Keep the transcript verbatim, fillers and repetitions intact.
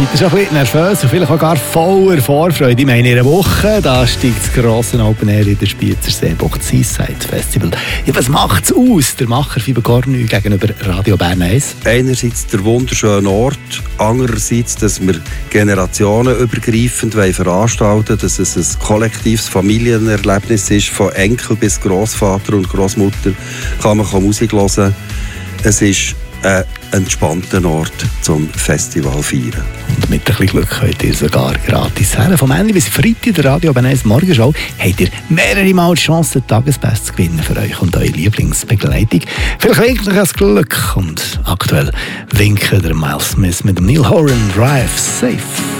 Seid ihr schon ein bisschen nervös und vielleicht auch gar voller Vorfreude? Ich meine, in einer Woche da steigt das grosse Open Air in der Spitzer Seebucht Seaside Festival. Ja, was macht es aus, der Macher Fiber Cornu gegenüber Radio Bern eins? Einerseits der wunderschöne Ort, andererseits, dass wir generationenübergreifend veranstalten wollen, dass es ein kollektives Familienerlebnis ist, von Enkel bis Großvater und Großmutter kann man Musik hören. Es ist ein entspannter Ort zum Festival feiern. Und mit ein bisschen Glück könnt ihr sogar gratis her. Vom Ende bis Freitag der Radio Bern eins Morgenshow habt ihr mehrere Mal die Chance, den Tagespass zu gewinnen für euch und eure Lieblingsbegleitung. Vielleicht winkt euch das Glück und aktuell winken der Miles Smith mit dem Neil Horan Drive Safe.